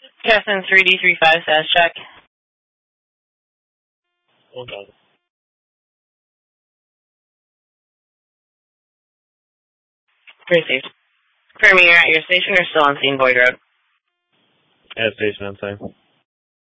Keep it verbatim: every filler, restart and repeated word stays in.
Justin three D three five says check. Hold on. Received. Premier at your station or still on Scene Boyd Road? At station, I'm saying.